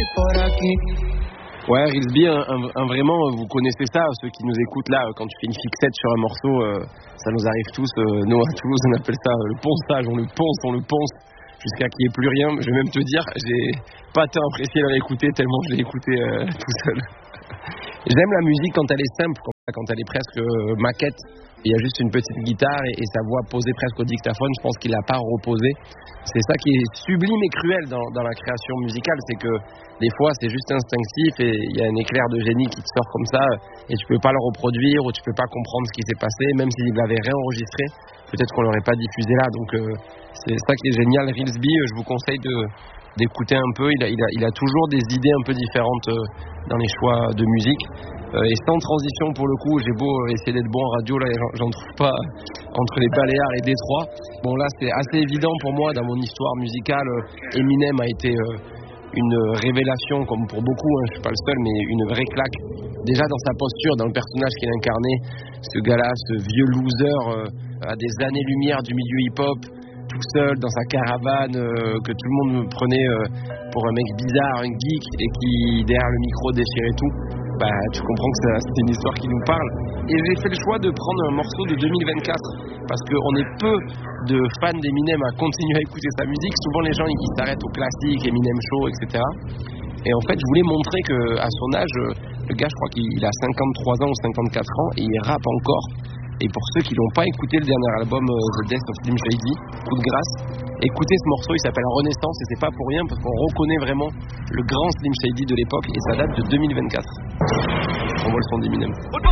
por aquí. Ouais, Rilsby, vraiment, vous connaissez ça, ceux qui nous écoutent là, quand tu fais une fixette sur un morceau, ça nous arrive tous, nous à Toulouse on appelle ça le ponçage, on le ponce, jusqu'à qu'il n'y ait plus rien. Je vais même te dire, j'ai pas tant apprécié de l'écouter tellement je l'ai écouté tout seul. J'aime la musique quand elle est simple, quand elle est presque maquette. Il y a juste une petite guitare et sa voix posée presque au dictaphone. Je pense qu'il l'a pas reposée. C'est ça qui est sublime et cruel dans la création musicale, c'est que des fois c'est juste instinctif et il y a un éclair de génie qui te sort comme ça et tu peux pas le reproduire ou tu peux pas comprendre ce qui s'est passé, même s'il l'avait réenregistré, peut-être qu'on l'aurait pas diffusé là. Donc c'est ça qui est génial. Rilsby, je vous conseille d'écouter un peu. Il a toujours des idées un peu différentes dans les choix de musique. Et sans transition pour le coup, j'ai beau essayer d'être bon en radio, là j'en trouve pas entre les Baléares et Détroit. Bon là c'est assez évident pour moi dans mon histoire musicale. Eminem a été une révélation comme pour beaucoup, je suis pas le seul, mais une vraie claque. Déjà dans sa posture, dans le personnage qu'il incarnait, ce gars-là, ce vieux loser à des années-lumière du milieu hip-hop, tout seul dans sa caravane, que tout le monde me prenait pour un mec bizarre, un geek, et qui derrière le micro déchirait tout. Bah, tu comprends que c'est une histoire qui nous parle. Et j'ai fait le choix de prendre un morceau de 2024 parce qu'on est peu de fans d'Eminem à continuer à écouter sa musique. Souvent les gens ils s'arrêtent au classique, Eminem Show, etc. Et en fait je voulais montrer qu'à son âge, le gars je crois qu'il a 53 ans ou 54 ans et il rappe encore. Et pour ceux qui n'ont pas écouté le dernier album The Death of Slim Shady, coup de grâce, écoutez ce morceau, il s'appelle Renaissance et c'est pas pour rien parce qu'on reconnaît vraiment le grand Slim Shady de l'époque et ça date de 2024. On voit le son d'Eminem.